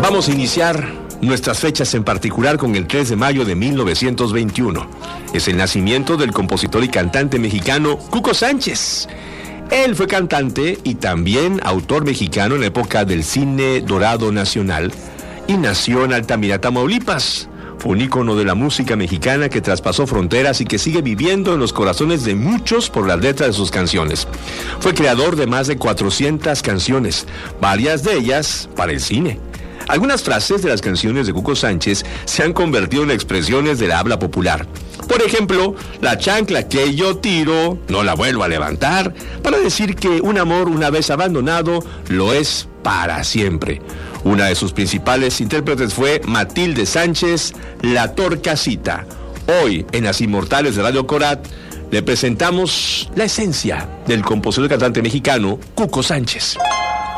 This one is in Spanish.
Vamos a iniciar nuestras fechas en particular con el 3 de mayo de 1921. Es el nacimiento del compositor y cantante mexicano Cuco Sánchez. Él fue cantante y también autor mexicano en la época del cine dorado nacional y nació en Altamira, Tamaulipas. Fue un ícono de la música mexicana que traspasó fronteras y que sigue viviendo en los corazones de muchos por las letras de sus canciones. Fue creador de más de 400 canciones, varias de ellas para el cine. Algunas frases de las canciones de Cuco Sánchez se han convertido en expresiones de la habla popular. Por ejemplo, la chancla que yo tiro, no la vuelvo a levantar, para decir que un amor una vez abandonado lo es para siempre. Una de sus principales intérpretes fue Matilde Sánchez, la Torcasita. Hoy, en Las Inmortales de Radio Corat, le presentamos la esencia del compositor y cantante mexicano Cuco Sánchez.